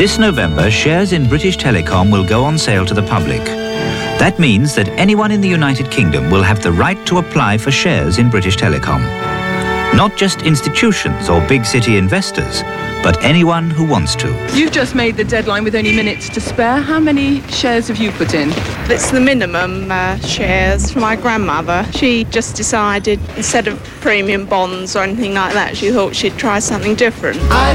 This November, shares in British Telecom will go on sale to the public. That means that anyone in the United Kingdom will have the right to apply for shares in British Telecom. Not just institutions or big city investors, but anyone who wants to. You've just made the deadline with only minutes to spare. How many shares have you put in? It's the minimum shares for my grandmother. She just decided, instead of premium bonds or anything like that, she thought she'd try something different.